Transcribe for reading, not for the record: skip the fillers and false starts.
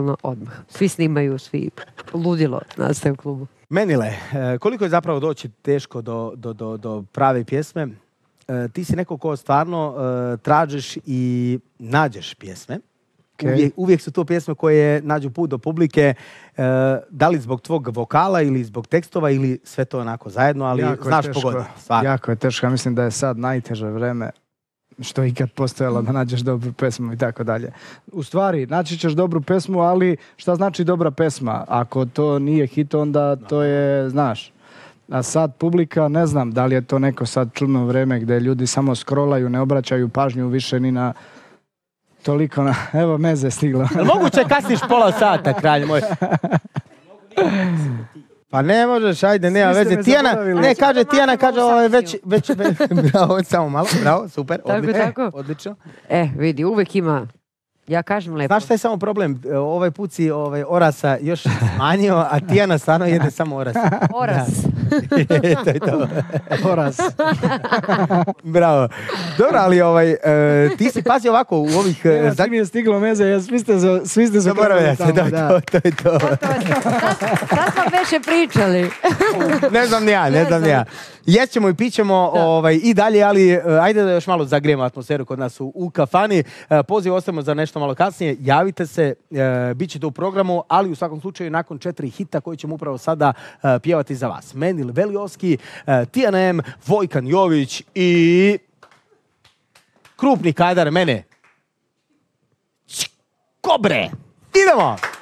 ono odmah. Svi snimaju, svi ludilo nastaje u klubu. Menile, koliko je zapravo doći teško do prave pjesme? Ti si neko ko stvarno tražiš i nađeš pjesme. Uvijek su to pjesme koje nađu put do publike, da li zbog tvog vokala ili zbog tekstova ili sve to onako zajedno, ali znaš pogoditi. Jako je teško, ja mislim da je sad najteže vreme što je ikad postojalo da nađeš dobru pesmu i tako dalje. U stvari, naći ćeš dobru pesmu, ali šta znači dobra pesma? Ako to nije hit, onda to je, znaš. A sad publika, ne znam da li je to neko sad čudno vreme gdje ljudi samo scrollaju, ne obraćaju pažnju više ni na toliko na... Evo, meze stiglo. Moguće kasniš pola sata, kralj moj. Pa ne možeš, ajde, nema veze. Tijana, ne, kaže Tijana, kaže već, bravo, samo malo, bravo, super, odlično. Vidi, uvek ima, ja kažem lepo. Znaš šta je samo problem? Ovaj put si orasa još smanjio, a Tijana stvarno jede samo oras. Oras. To je to. Oras. Bravo. Dobro, ali ti si pazi ovako u ovih... Svi mi je stiglo meze, svi ste zaboravili se, to je to. Sad smo veće pričali. Ne znam ni ja. Jećemo i pićemo i dalje, ali ajde da još malo zagrijemo atmosferu kod nas u kafani. Poziv ostavimo za nešto malo kasnije. Javite se, bit ćete u programu, ali u svakom slučaju nakon 4 hita koji ćemo upravo sada pjevati za vas. Menil Velioski, Tijana M, Vojkan Jović i krupni kadar mene. Kobre! Idemo!